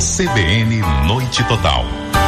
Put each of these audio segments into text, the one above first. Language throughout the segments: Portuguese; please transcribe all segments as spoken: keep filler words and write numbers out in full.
C B N Noite Total.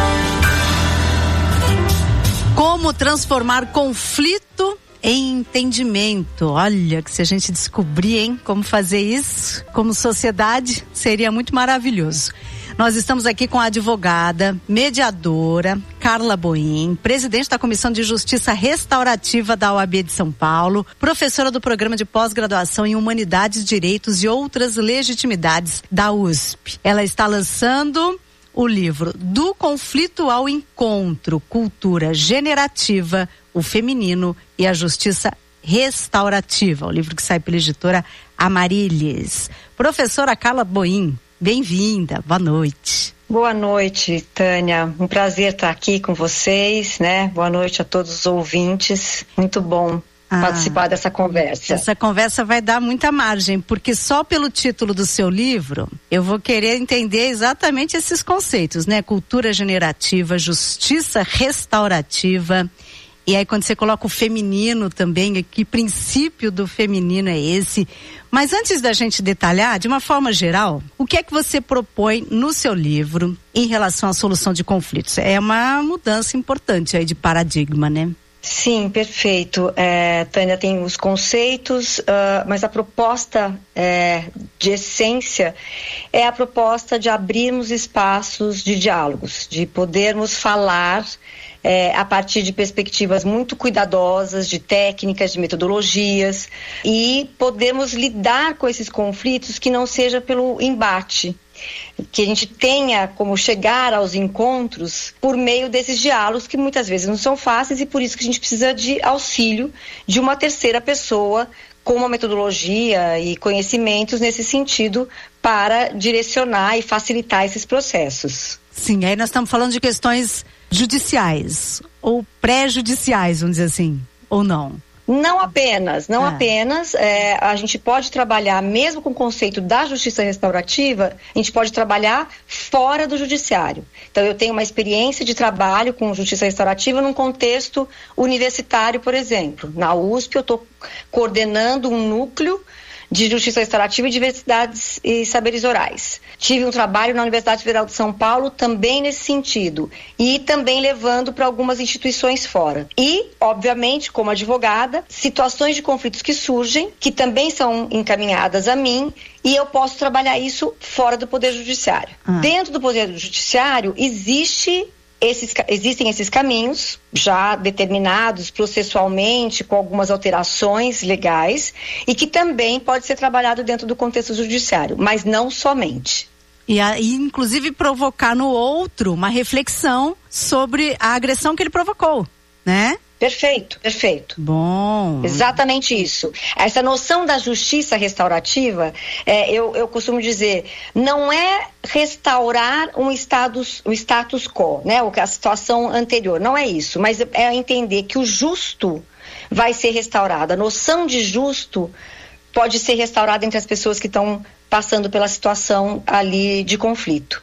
Como transformar conflito em entendimento. Olha, que se a gente descobrir, hein, como fazer isso como sociedade, seria muito maravilhoso. Nós estamos aqui com a advogada, mediadora, Carla Boim, presidente da Comissão de Justiça Restaurativa da O A B de São Paulo, professora do Programa de Pós-Graduação em Humanidades, Direitos e Outras Legitimidades da U S P. Ela está lançando o livro Do Conflito ao Encontro, Cultura Generativa, o Feminino e a Justiça Restaurativa, o livro que sai pela editora Amarílis. Professora Carla Boim, bem-vinda, boa noite. Boa noite, Tânia, um prazer estar aqui com vocês, né? Boa noite a todos os ouvintes, muito bom ah, participar dessa conversa. Essa conversa vai dar muita margem, porque só pelo título do seu livro, eu vou querer entender exatamente esses conceitos, né? Cultura generativa, justiça restaurativa. E aí quando você coloca o feminino também, que princípio do feminino é esse? Mas antes da gente detalhar, de uma forma geral, o que é que você propõe no seu livro em relação à solução de conflitos? É uma mudança importante aí de paradigma, né? Sim, perfeito. É, Tânia, tem os conceitos, uh, mas a proposta é, de essência é a proposta de abrirmos espaços de diálogos, de podermos falar É, a partir de perspectivas muito cuidadosas, de técnicas, de metodologias, e podemos lidar com esses conflitos que não seja pelo embate, que a gente tenha como chegar aos encontros por meio desses diálogos que muitas vezes não são fáceis, e por isso que a gente precisa de auxílio de uma terceira pessoa com uma metodologia e conhecimentos nesse sentido para direcionar e facilitar esses processos. Sim, aí nós estamos falando de questões judiciais ou pré-judiciais, vamos dizer assim, ou não? Não apenas, não ah. apenas, é, a gente pode trabalhar, mesmo com o conceito da justiça restaurativa, a gente pode trabalhar fora do judiciário. Então eu tenho uma experiência de trabalho com justiça restaurativa num contexto universitário, por exemplo. Na U S P eu estou coordenando um núcleo de Justiça Restaurativa e Diversidades e Saberes Orais. Tive um trabalho na Universidade Federal de São Paulo também nesse sentido, e também levando para algumas instituições fora. E, obviamente, como advogada, situações de conflitos que surgem, que também são encaminhadas a mim, e eu posso trabalhar isso fora do Poder Judiciário. Ah. Dentro do Poder Judiciário existe... Esses, existem esses caminhos já determinados processualmente com algumas alterações legais e que também pode ser trabalhado dentro do contexto judiciário, mas não somente. E, aí, inclusive provocar no outro uma reflexão sobre a agressão que ele provocou, né? Perfeito, perfeito. Bom. Exatamente isso. Essa noção da justiça restaurativa, é, eu, eu costumo dizer, não é restaurar um status, um status quo, né? A situação anterior, não é isso, mas é entender que o justo vai ser restaurado. A noção de justo pode ser restaurada entre as pessoas que estão passando pela situação ali de conflito.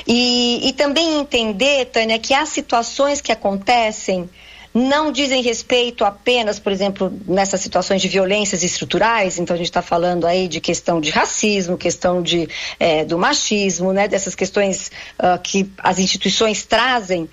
E, e também entender, Tânia, que há situações que acontecem não dizem respeito apenas, por exemplo, nessas situações de violências estruturais. Então a gente está falando aí de questão de racismo, questão de, é, do machismo, né, dessas questões uh, que as instituições trazem,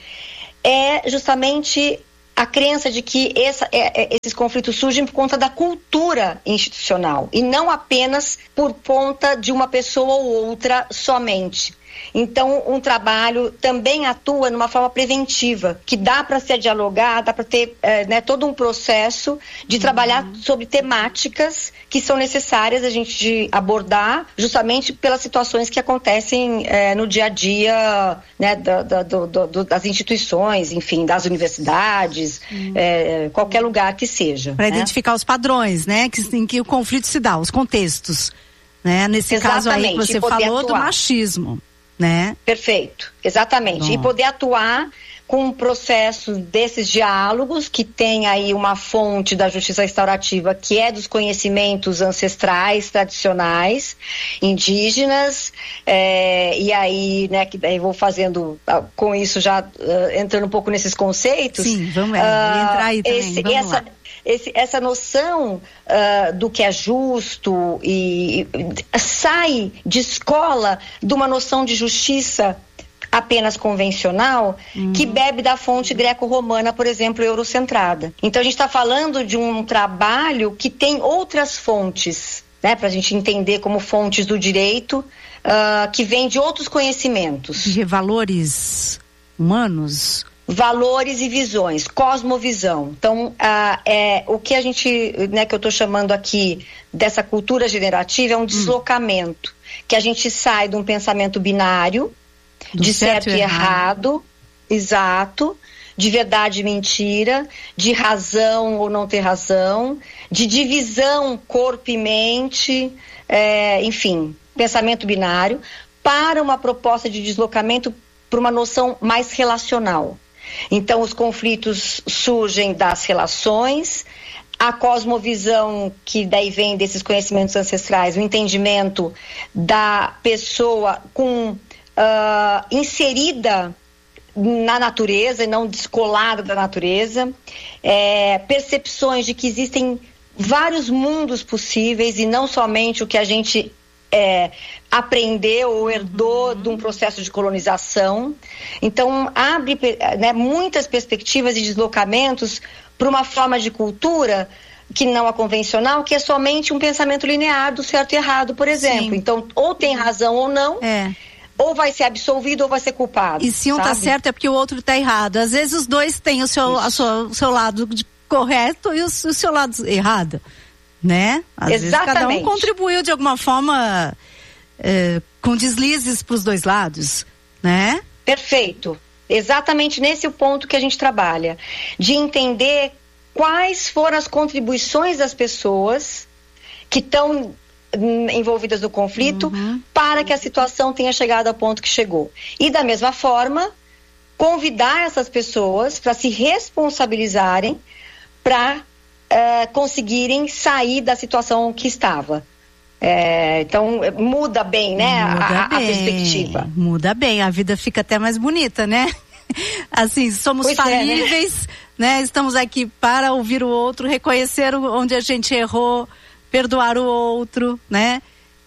é justamente a crença de que essa, é, é, esses conflitos surgem por conta da cultura institucional e não apenas por conta de uma pessoa ou outra somente. Então, um trabalho também atua numa forma preventiva, que dá para se dialogar, dá para ter é, né, todo um processo de uhum. trabalhar sobre temáticas que são necessárias a gente abordar, justamente pelas situações que acontecem é, no dia a dia, né, da, da, do, do, das instituições, enfim, das universidades, uhum. é, qualquer lugar que seja. Para né? identificar os padrões, né, que, em que o conflito se dá, os contextos. Né? Nesse Exatamente. caso aí que você falou atuar. do machismo. Né? Perfeito, exatamente. Bom. E poder atuar com um processo desses diálogos que tem aí uma fonte da justiça restaurativa que é dos conhecimentos ancestrais, tradicionais, indígenas, é, e aí, né, que daí vou fazendo com isso já uh, entrando um pouco nesses conceitos. Sim, vamos é, uh, entrar aí também. Esse, vamos essa, lá. esse, essa noção uh, do que é justo e, e sai de escola de uma noção de justiça apenas convencional, uhum. que bebe da fonte greco-romana, por exemplo, eurocentrada. Então a gente está falando de um trabalho que tem outras fontes, né, para a gente entender como fontes do direito, uh, que vem de outros conhecimentos. De valores humanos? Valores e visões, cosmovisão. Então, uh, é, o que a gente, né, que eu estou chamando aqui dessa cultura generativa é um deslocamento, hum. que a gente sai de um pensamento binário, do de certo, certo e errado, errado, exato, de verdade e mentira, de razão ou não ter razão, de divisão corpo e mente, é, enfim, pensamento binário, para uma proposta de deslocamento para uma noção mais relacional. Então, os conflitos surgem das relações, a cosmovisão que daí vem desses conhecimentos ancestrais, o entendimento da pessoa com Uh, inserida na natureza e não descolada da natureza, é, percepções de que existem vários mundos possíveis e não somente o que a gente é, aprendeu ou herdou uhum. de um processo de colonização. Então abre, né, muitas perspectivas e deslocamentos para uma forma de cultura que não a convencional, que é somente um pensamento linear do certo e errado, por exemplo. Sim. Então, ou tem razão ou não, é. ou vai ser absolvido ou vai ser culpado. E se um sabe? tá certo é porque o outro tá errado. Às vezes os dois têm o seu, a sua, o seu lado de correto e o, o seu lado errado, né? Às Exatamente. vezes cada um contribuiu de alguma forma é, com deslizes para os dois lados, né? Perfeito. Exatamente nesse o ponto que a gente trabalha. De entender quais foram as contribuições das pessoas que estão envolvidas no conflito, uhum. para que a situação tenha chegado ao ponto que chegou. E da mesma forma, convidar essas pessoas para se responsabilizarem para uh, conseguirem sair da situação que estava. É, então muda bem, né? Muda a, bem, a perspectiva. Muda bem, a vida fica até mais bonita, né? Assim, somos pois falíveis, é, né? né? Estamos aqui para ouvir o outro, reconhecer onde a gente errou, perdoar o outro, né?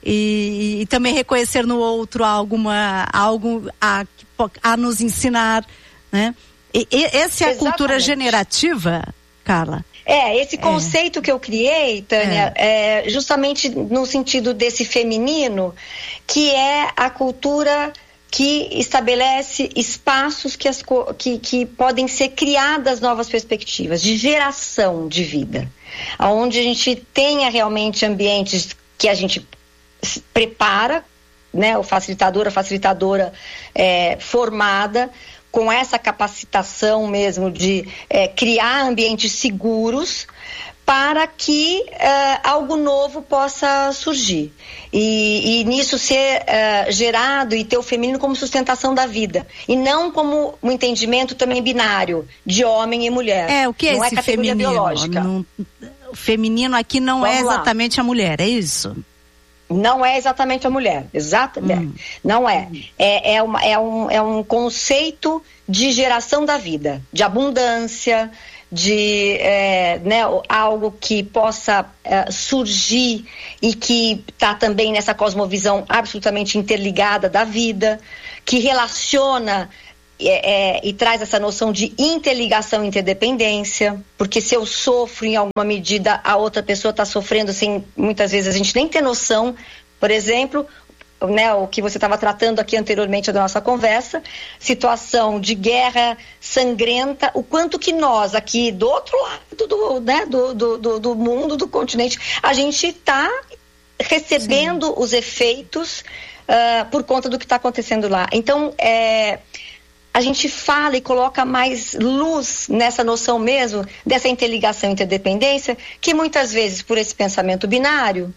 E, e também reconhecer no outro alguma, algo a, a nos ensinar, né? E, e, essa é a Exatamente. Cultura generativa, Carla? É, esse conceito é. que eu criei, Tânia, é. é justamente no sentido desse feminino, que é a cultura que estabelece espaços que, as, que, que podem ser criadas novas perspectivas de geração de vida, onde a gente tenha realmente ambientes que a gente prepara, né, o facilitador, a facilitadora é, formada, com essa capacitação mesmo de é, criar ambientes seguros para que uh, algo novo possa surgir. E, e nisso ser uh, gerado e ter o feminino como sustentação da vida. E não como um entendimento também binário, de homem e mulher. É, o que é não esse é categoria feminino? biológica. Não, o feminino aqui não Vamos é exatamente lá. A mulher, é isso? Não é exatamente a mulher, exatamente. Hum. Não é. É, é, uma, é, um, é um conceito de geração da vida, de abundância, de é, né, algo que possa é, surgir e que está também nessa cosmovisão absolutamente interligada da vida, que relaciona é, é, e traz essa noção de interligação e interdependência, porque se eu sofro em alguma medida, a outra pessoa está sofrendo sem muitas vezes a gente nem ter noção. Por exemplo, né, o que você estava tratando aqui anteriormente da nossa conversa, situação de guerra sangrenta, o quanto que nós aqui do outro lado do, né, do, do, do, do mundo, do continente, a gente está recebendo Sim. os efeitos uh, por conta do que está acontecendo lá. Então, é, a gente fala e coloca mais luz nessa noção mesmo dessa interligação e interdependência, que muitas vezes, por esse pensamento binário,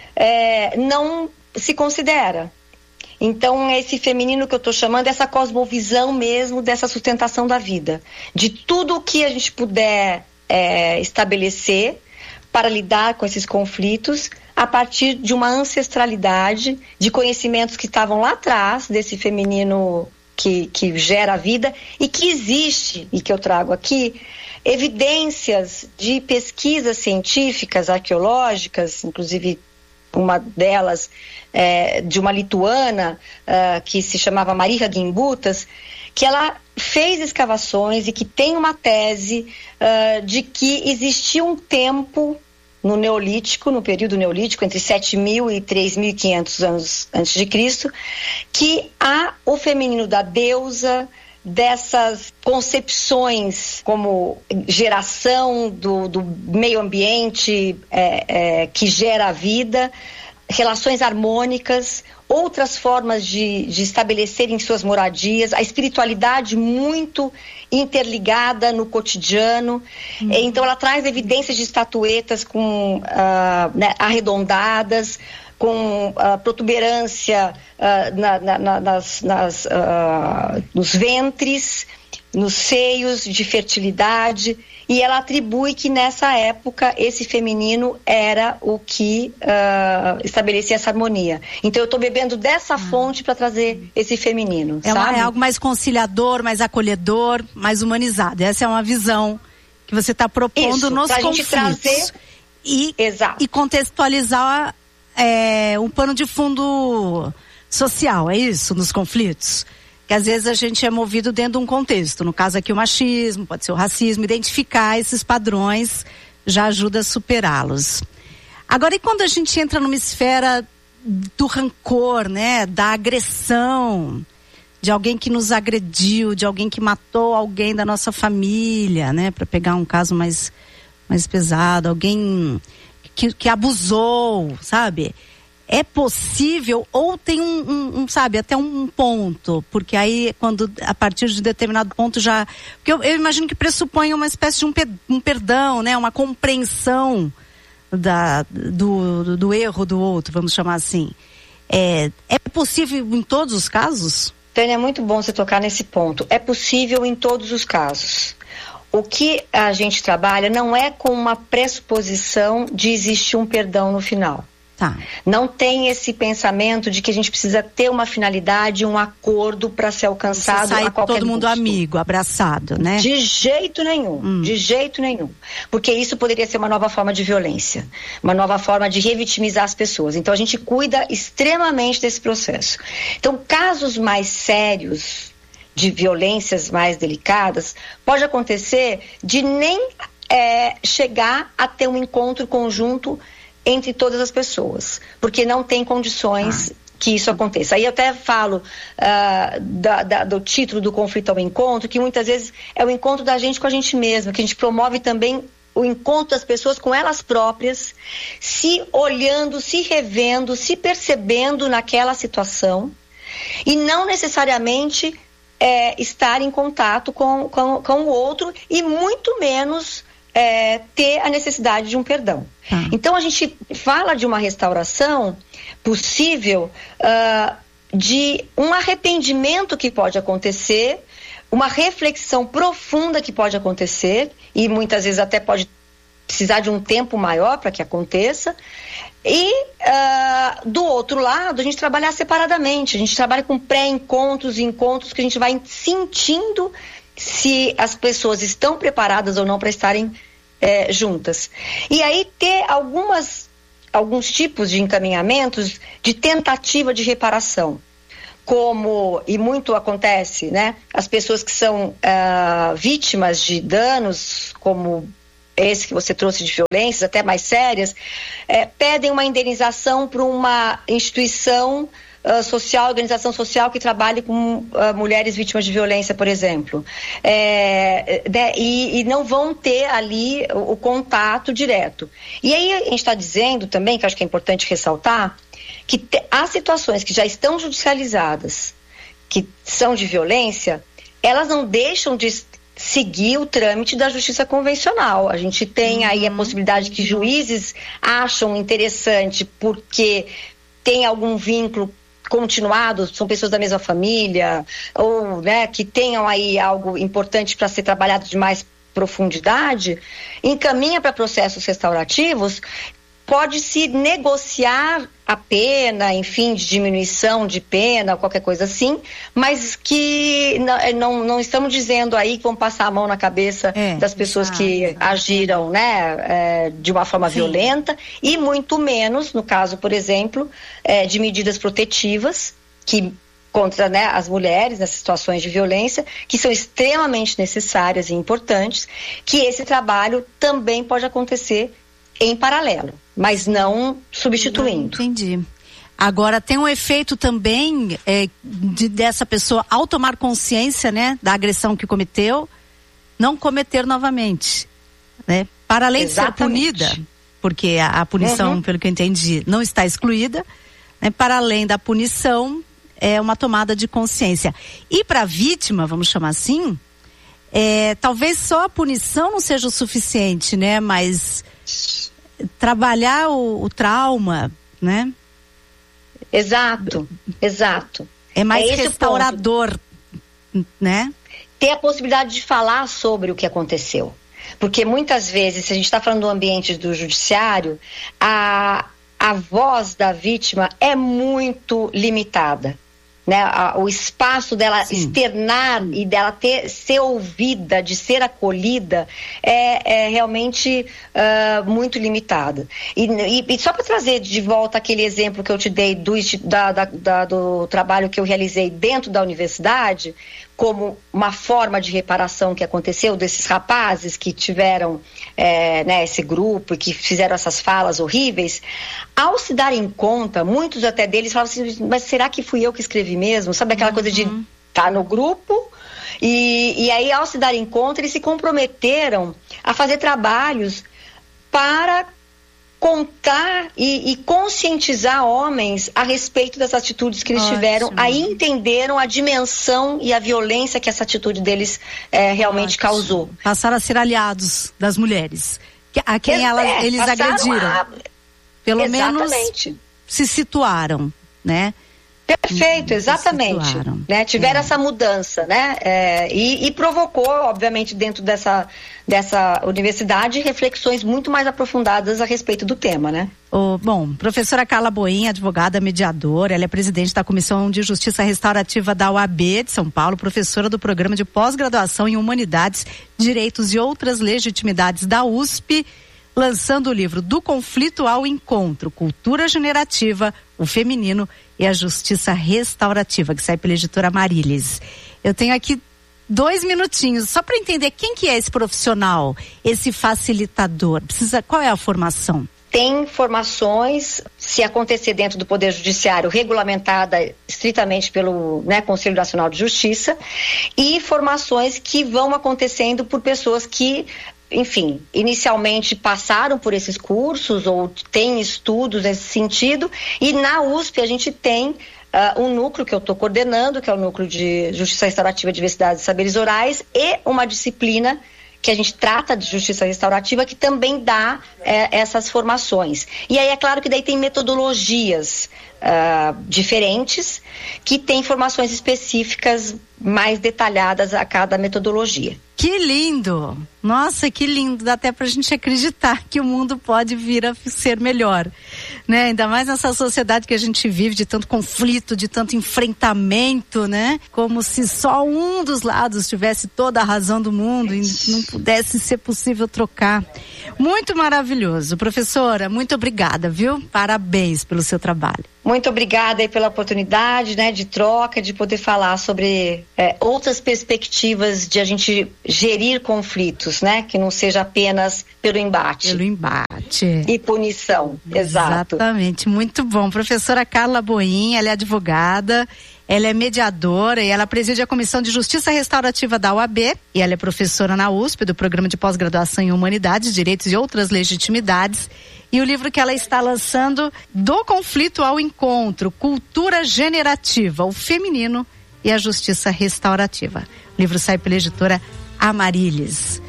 é, não se considera. Então, esse feminino que eu estou chamando, essa cosmovisão mesmo, dessa sustentação da vida, de tudo o que a gente puder é, estabelecer para lidar com esses conflitos a partir de uma ancestralidade, de conhecimentos que estavam lá atrás desse feminino que, que gera a vida e que existe, e que eu trago aqui, evidências de pesquisas científicas, arqueológicas, inclusive uma delas é, de uma lituana uh, que se chamava Marija Gimbutas, que ela fez escavações e que tem uma tese uh, de que existia um tempo no Neolítico, no período Neolítico, entre sete mil e três mil e quinhentos anos antes de Cristo, que há o feminino da deusa, dessas concepções como geração do, do meio ambiente é, é, que gera a vida, relações harmônicas, outras formas de, de estabelecerem suas moradias, a espiritualidade muito interligada no cotidiano. Uhum. Então ela traz evidências de estatuetas com, uh, né, arredondadas, com uh, protuberância uh, na, na, na, nas, nas, uh, nos ventres, nos seios, de fertilidade, e ela atribui que nessa época esse feminino era o que uh, estabelecia essa harmonia. Então eu estou bebendo dessa ah. fonte para trazer esse feminino, é, sabe? Uma, é algo mais conciliador, mais acolhedor, mais humanizado. Essa é uma visão que você está propondo Isso, nos conflitos. Trazer... E, Exato. E contextualizar é, um pano de fundo social, é isso, nos conflitos? Que às vezes a gente é movido dentro de um contexto, no caso aqui o machismo, pode ser o racismo, identificar esses padrões já ajuda a superá-los. Agora, e quando a gente entra numa esfera do rancor, né, da agressão, de alguém que nos agrediu, de alguém que matou alguém da nossa família, né, para pegar um caso mais, mais pesado, alguém que, que abusou, sabe? É possível ou tem um, um, um, sabe, até um ponto, porque aí quando, a partir de determinado ponto já, porque eu, eu imagino que pressupõe uma espécie de um, per, um perdão, né, uma compreensão da, do, do, do erro do outro, vamos chamar assim. É, é possível em todos os casos? Tânia, é muito bom você tocar nesse ponto. É possível em todos os casos. O que a gente trabalha não é com uma pressuposição de existir um perdão no final. Tá. Não tem esse pensamento de que a gente precisa ter uma finalidade, um acordo para ser alcançado a qualquer todo mundo custo. Amigo, abraçado, né? De jeito nenhum, hum. de jeito nenhum. Porque isso poderia ser uma nova forma de violência, uma nova forma de revitimizar as pessoas. Então a gente cuida extremamente desse processo. Então casos mais sérios, de violências mais delicadas, pode acontecer de nem é, chegar a ter um encontro conjunto entre todas as pessoas, porque não tem condições ah. que isso aconteça. Aí eu até falo uh, da, da, do título do conflito ao encontro, que muitas vezes é o encontro da gente com a gente mesma, que a gente promove também o encontro das pessoas com elas próprias, se olhando, se revendo, se percebendo naquela situação, e não necessariamente é, estar em contato com, com, com o outro, e muito menos É, ter a necessidade de um perdão. Ah. Então a gente fala de uma restauração possível uh, de um arrependimento que pode acontecer, uma reflexão profunda que pode acontecer, e muitas vezes até pode precisar de um tempo maior para que aconteça, e uh, do outro lado a gente trabalhar separadamente, a gente trabalha com pré-encontros e encontros que a gente vai sentindo se as pessoas estão preparadas ou não para estarem é, juntas. E aí ter algumas, alguns tipos de encaminhamentos de tentativa de reparação. Como, e muito acontece, né? As pessoas que são uh, vítimas de danos, como esse que você trouxe de violências, até mais sérias, é, pedem uma indenização para uma instituição Uh, social, organização social que trabalhe com uh, mulheres vítimas de violência, por exemplo. É, né, e, e não vão ter ali o, o contato direto. E aí a gente está dizendo também, que acho que é importante ressaltar, que te, há situações que já estão judicializadas, que são de violência, elas não deixam de seguir o trâmite da justiça convencional. A gente tem uhum. aí a possibilidade que juízes acham interessante porque tem algum vínculo continuado, são pessoas da mesma família, ou né, que tenham aí algo importante para ser trabalhado de mais profundidade, encaminha para processos restaurativos pode-se negociar a pena, enfim, de diminuição de pena, qualquer coisa assim, mas que não, não, não estamos dizendo aí que vão passar a mão na cabeça é, das pessoas exato, que exato. agiram, né, é, de uma forma Sim. violenta, e muito menos, no caso, por exemplo, é, de medidas protetivas, que contra, né, as mulheres nessas situações de violência, que são extremamente necessárias e importantes, que esse trabalho também pode acontecer em paralelo, mas não substituindo. Entendi. Agora, tem um efeito também é, de, dessa pessoa, ao tomar consciência, né, da agressão que cometeu, não cometer novamente, né? Para além Exatamente. de ser punida, porque a, a punição, uhum. pelo que eu entendi, não está excluída, né? Para além da punição, é uma tomada de consciência. E para a vítima, vamos chamar assim, é, talvez só a punição não seja o suficiente, né? Mas trabalhar o, o trauma, né? Exato, exato. É mais é restaurador, né? Ter a possibilidade de falar sobre o que aconteceu. Porque muitas vezes, se a gente está falando do ambiente do judiciário, a, a voz da vítima é muito limitada. Né, a, o espaço dela Sim. externar e dela ter, ser ouvida, de ser acolhida, é, é realmente uh, muito limitada. E, e, e só para trazer de volta aquele exemplo que eu te dei do, da, da, da, do trabalho que eu realizei dentro da universidade, como uma forma de reparação que aconteceu desses rapazes que tiveram é, né, esse grupo e que fizeram essas falas horríveis, ao se darem conta, muitos até deles falavam assim, mas será que fui eu que escrevi mesmo? Sabe aquela uhum. coisa de estar tá no grupo? E, e aí, ao se darem conta, eles se comprometeram a fazer trabalhos para contar e, e conscientizar homens a respeito das atitudes que eles Ótimo. tiveram, aí entenderam a dimensão e a violência que essa atitude deles é, realmente Ótimo. causou. Passaram a ser aliados das mulheres, a quem é, ela, eles agrediram. A... Pelo Exatamente. menos se situaram, né? Perfeito, exatamente. Né? Tiveram é. essa mudança, né? É, e, e provocou, obviamente, dentro dessa, dessa universidade, reflexões muito mais aprofundadas a respeito do tema, né? Oh, bom, professora Carla Boim, advogada mediadora, ela é presidente da Comissão de Justiça Restaurativa da U A B de São Paulo, professora do Programa de Pós-Graduação em Humanidades, Direitos e Outras Legitimidades da U S P, lançando o livro Do Conflito ao Encontro, Cultura Generativa, o Feminino e a Justiça Restaurativa, que sai pela editora Marilis. Eu tenho aqui dois minutinhos, só para entender quem que é esse profissional, esse facilitador. Precisa, qual é a formação? Tem formações, se acontecer dentro do Poder Judiciário, regulamentada estritamente pelo né, Conselho Nacional de Justiça, e formações que vão acontecendo por pessoas que, enfim, inicialmente passaram por esses cursos ou têm estudos nesse sentido, e na U S P a gente tem uh, um núcleo que eu estou coordenando, que é o Núcleo de Justiça Restaurativa, Diversidade e Saberes Orais, e uma disciplina que a gente trata de Justiça Restaurativa, que também dá é, essas formações. E aí é claro que daí tem metodologias uh, diferentes, que tem formações específicas mais detalhadas a cada metodologia. Que lindo! Nossa, que lindo! Dá até pra gente acreditar que o mundo pode vir a ser melhor, né? Ainda mais nessa sociedade que a gente vive de tanto conflito, de tanto enfrentamento, né? Como se só um dos lados tivesse toda a razão do mundo e não pudesse ser possível trocar. Muito maravilhoso. Professora, muito obrigada, viu? Parabéns pelo seu trabalho. Muito obrigada aí pela oportunidade, né, de troca, de poder falar sobre é, outras perspectivas de a gente gerir conflitos, né, que não seja apenas pelo embate. Pelo embate. E punição, exato. Exatamente, muito bom. Professora Carla Boim, ela é advogada, ela é mediadora e ela preside a Comissão de Justiça Restaurativa da U A B e ela é professora na U S P do Programa de Pós-Graduação em Humanidades, Direitos e Outras Legitimidades. E o livro que ela está lançando, Do Conflito ao Encontro, Cultura Generativa, o Feminino e a Justiça Restaurativa. O livro sai pela editora Amarilis.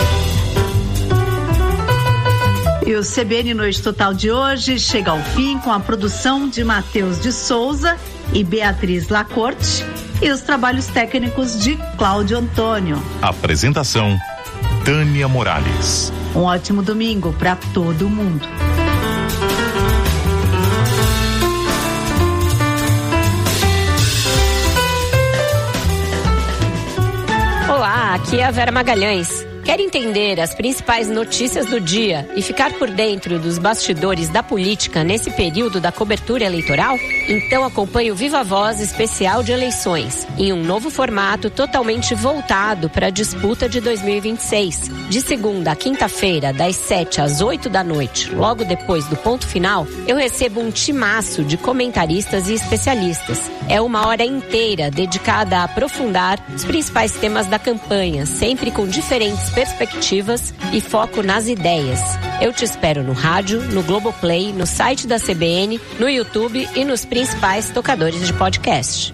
E o C B N Noite Total de hoje chega ao fim com a produção de Matheus de Souza e Beatriz Lacorte e os trabalhos técnicos de Cláudio Antônio. Apresentação Tânia Morales. Um ótimo domingo para todo mundo. aqui é a Vera Magalhães. Quer entender as principais notícias do dia e ficar por dentro dos bastidores da política nesse período da cobertura eleitoral? Então acompanhe o Viva Voz especial de eleições, em um novo formato totalmente voltado para a disputa de dois mil e vinte e seis. De segunda a quinta-feira, das sete às oito da noite, logo depois do ponto final, eu recebo um timaço de comentaristas e especialistas. É uma hora inteira dedicada a aprofundar os principais temas da campanha, sempre com diferentes perspectivas e foco nas ideias. Eu te espero no rádio, no Globoplay, no site da C B N, no YouTube e nos principais tocadores de podcast.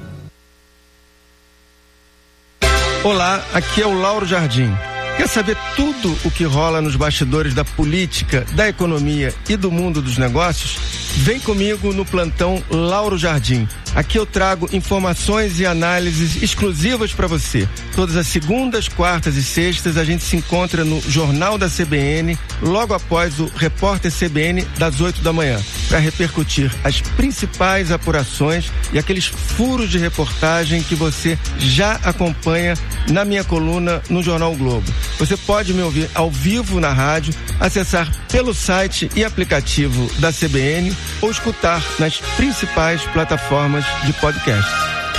Olá, aqui é o Lauro Jardim. Quer saber tudo o que rola nos bastidores da política, da economia e do mundo dos negócios? Vem comigo no plantão Lauro Jardim. Aqui eu trago informações e análises exclusivas para você. Todas as segundas, quartas e sextas a gente se encontra no Jornal da C B N, logo após o Repórter C B N das oito da manhã, para repercutir as principais apurações e aqueles furos de reportagem que você já acompanha na minha coluna no Jornal o Globo. Você pode me ouvir ao vivo na rádio, acessar pelo site e aplicativo da C B N ou escutar nas principais plataformas de podcast.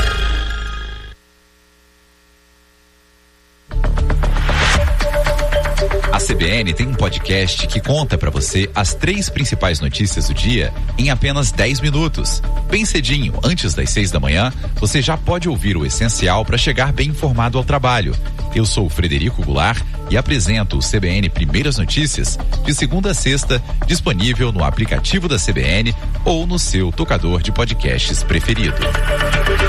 A C B N tem um podcast que conta pra você as três principais notícias do dia em apenas dez minutos. Bem cedinho, antes das seis da manhã, você já pode ouvir o essencial para chegar bem informado ao trabalho. Eu sou o Frederico Goulart e apresento o C B N Primeiras Notícias de segunda a sexta, disponível no aplicativo da C B N ou no seu tocador de podcasts preferido.